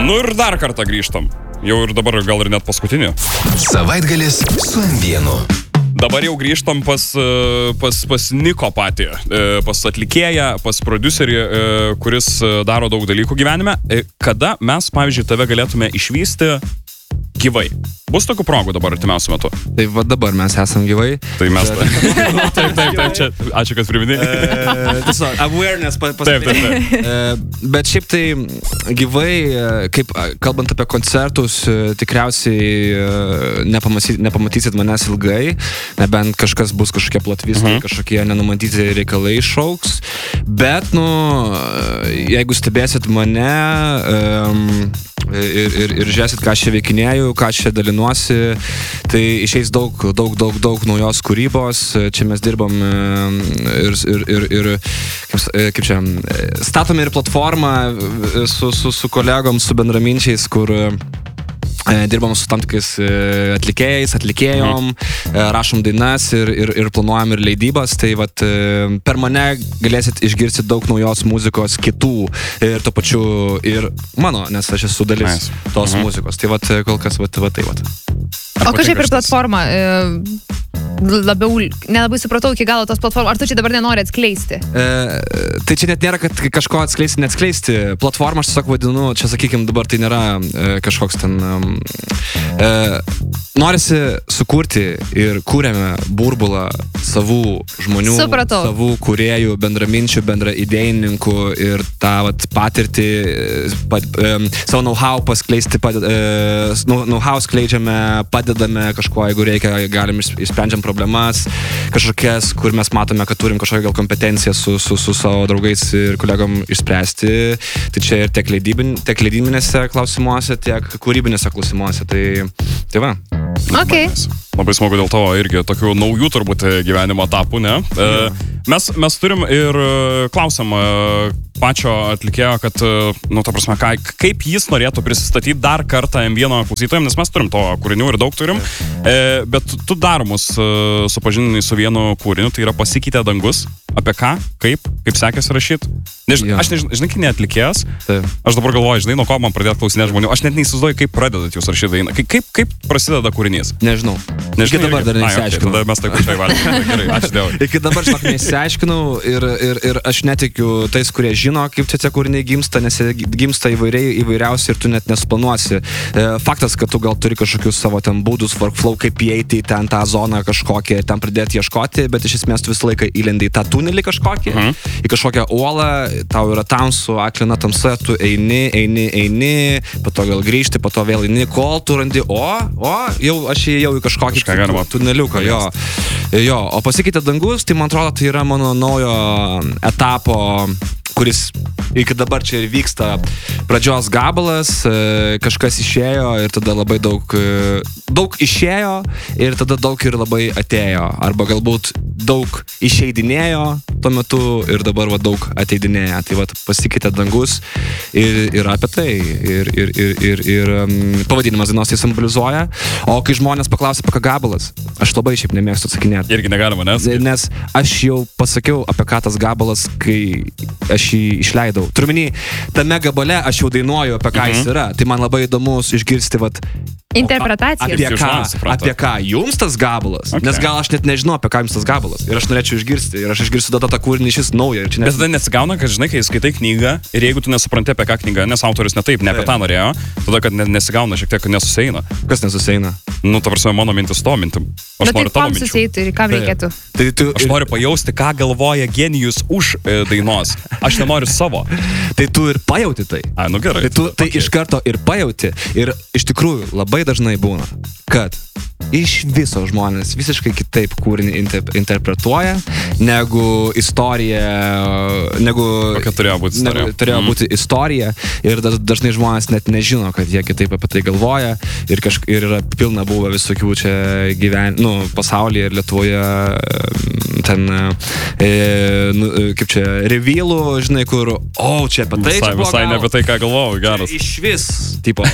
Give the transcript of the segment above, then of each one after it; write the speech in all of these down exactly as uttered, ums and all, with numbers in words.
Nu ir dar kartą grįžtam. Jau ir dabar gal ir net paskutinį. Savaitgalis su M vienu. Dabar jau grįžtam pas, pas, pas Niko patį, pas atlikėją, pas prodiuserį, kuris daro daug dalykų gyvenime. Kada mes, pavyzdžiui, tave galėtume išvysti gyvai? Bus tokių progų dabar artimiausiu metu. Tai va dabar mes esam gyvai. Tai mes... taip, taip, taip, čia. Ačiū, kad priminėjai. Tiesiog, awareness pasakyti. Taip, taip, taip. Bet šiaip tai gyvai, kaip kalbant apie koncertus, tikriausiai nepamatysit, nepamatysit manęs ilgai, nebent kažkas bus kažkokie platvistai, uh-huh. kažkokie nenumatyti reikalai išauks. Bet, nu, jeigu stebėsit mane um, ir, ir, ir žiūrėsit, ką aš čia veikinėjau, ką aš čia dalinuosi, tai išeis daug, daug, daug, daug naujos kūrybos. Čia mes dirbam ir, ir, ir, ir kaip, kaip čia, statome ir platformą su, su, su kolegom, su bendraminčiais, kur dirbam su tam tikrais atlikėjais, atlikėjom, mhm. rašom dainas ir, ir, ir planuojam ir leidybas, tai vat per mane galėsit išgirsti daug naujos muzikos kitų ir to pačiu ir mano, nes aš esu dalis nice. tos mhm. muzikos, tai vat kol kas vat, vat tai vat. Ar o kažkaip ir platforma, e, labiau, nelabai supratau iki galo tos platformos, ar tu čia dabar nenori atskleisti? E, tai čia net nėra, kad kažko atskleisti, neatskleisti. Platformą aš tiesiog vadinu, čia sakykime dabar tai nėra e, kažkoks ten... E, norisi sukurti ir kūrėme burbulą savų žmonių, supratau. savų kūrėjų, bendraminčių, bendra idėjininkų ir tą vat, patirtį, pat, e, savo know-how paskleisti, pad, e, know-how skleidžiame, padedame kažko, jeigu reikia, galim išsprendžiam problemas, kažkokias, kur mes matome, kad turim kažkokią gal kompetenciją su, su, su savo draugais ir kolegom išspręsti. Tai čia ir tiek, leidybin, tiek leidybinėse klausimuose, tiek kūrybinėse klausimuose. Tai, tai va. Okay. Labai smagu dėl to irgi tokių naujų turbūt gyvenimo etapų, ne? Ja. Mes, mes turim ir klausim pačio atlikėjo, kad, nu, ta prasme, ką, kaip jis norėtų prisistatyti dar kartą M vieno klausytojams, nes mes turim to kūrinių ir daug turim, e, bet tu dar mus supažindinai su vienu kūriniu, tai yra Pasikeitė dangus. Apie ką, kaip, kaip sekėsi rašyti? Nežin, ja. Aš nežinau, žinai, kai neatlikėjas, Taip. Aš dabar galvoju, žinai, nuo ko man pradėti klausinėti žmonių, aš net neįsivaizduoju, kaip pradedat jūs rašyti dainą, kaip, kaip, kaip prasideda kūrinys? Nežinau. Nežinau, iki dabar dar nesiaiškinau. Okay, tada mes taip pačiai valgome. Gerai, ačiū Dievui. Iki dabar žinok nesiaiškinau ir, ir, ir aš netikiu tais, kurie žino, kaip čia tie kūriniai gimsta, nes gimsta įvairiai, įvairiausiai ir tu net nesuplanuosi. Faktas, kad tu gal turi kažkokius savo ten būdus, workflow, kaip įeiti į ten tą zoną kažkokią, ten pradėti ieškoti, bet iš esmės tu visą laiką įlendi į tą tunelį kažkokį, mhm. į kažkokią uolą, tau yra tamsu, aklina tamsa, tu eini, eini, eini, po to gal grįžti, po to vėl eini, kol tu randi, o, o, jau aš įėjau į kažkokį tuneliuką, jo. jo. O Pasikeitė dangus, tai man atrodo, tai yra mano naujo etapo, kuris iki dabar čia ir vyksta pradžios gabalas, kažkas išėjo ir tada labai daug, daug išėjo ir tada daug ir labai atėjo. Arba galbūt daug išeidinėjo tuo metu ir dabar va, daug ateidinėja. Tai va, Pasikeitė dangus ir, ir apie tai. Ir, ir, ir, ir, ir pavadinimas dainos tai simbolizuoja. O kai žmonės paklausia, apie ką gabalas, aš labai šiaip nemėgstu atsakinėti. Irgi negalima, nes? Nes aš jau pasakiau, apie ką tas gabalas, kai aš jį išleidau. Turminį, tame gabale aš jau dainuoju, apie ką mhm. jis yra. Tai man labai įdomus išgirsti, vat, interpretacijas. Apie ką, apie ką jums tas gabalas? Okay. Nes gal aš net nežinau, apie ką jums tas gabalas. Ir aš norėčiau išgirsti. Ir aš išgirsiu tada tą kūrinį šis naują. Nes... Bet tada nesigauna, kad žinai, kai skaitai knygą ir jeigu tu nesupranti, apie ką knyga, nes autorius ne taip, ne apie tą norėjo, tada, kad nesigauna šiek tiek, kad nesuseina. Kas nesuseina? Nu, ta prasme, mano mintis to mintim. Aš bet noriu tai tavo minčių. Suseitų ir kam reikėtų? Tai tu... Aš noriu pajausti, ką galvoja genijus už e, dainos. Aš nenoriu savo. Tai tu ir pajauti tai. A, nu gerai. Tai tu tai okay. iš karto ir pajauti. Ir iš tikrųjų labai dažnai būna, kad iš viso žmonės visiškai kitaip kūrinį inter- interpretuoja, negu istorija, negu... Kokia turėjo būti istorija. Negu, turėjo mm. būti istorija. Ir dažnai žmonės net nežino, kad jie kitaip apie tai galvoja. Ir, kažk- ir yra pilna buvo visokių čia gyven... Nu, pasaulyje ir Lietuvoje ten, e, nu, kaip čia, revealų, žinai, kur, o, čia apie tai visai, čia buvo visai gal... ne apie tai, ką galvojau, geras. Iš vis, tipo.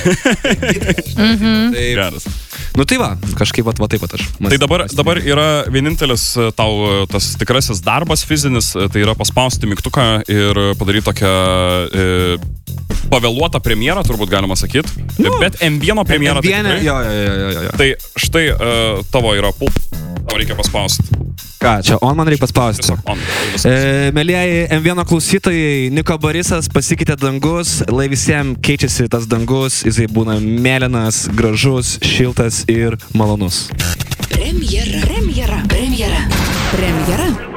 mm-hmm. tai, geras. Nu tai va, kažkaip va, va taip pat aš. Tai dabar, dabar yra vienintelis tau tas tikrasis darbas fizinis, tai yra paspausti mygtuką ir padaryti tokią e, pavėluota premjera, turbūt galima sakyti. Nu, bet M vienas premjera. M vienas, tai, jo, jo, jo, jo. tai štai uh, tavo yra pult. Tau reikia paspausti. Ką, čia on man reikia paspausti. Tiesiog on. E, Mėlyjeji M vienas klausytojai, Niko Borisas pasikeitė dangus, lai visiems keičiasi tas dangus, jisai būna mėlynas, gražus, šiltas ir malonus. Premjera, premjera, premjera, premjera.